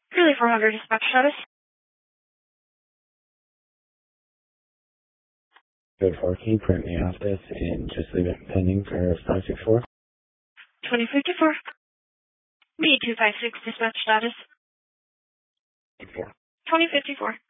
Really 400 dispatch status. Code 4, can you print me off this and just leave it pending for 564? 2054. B256 dispatch status. 4. 2054.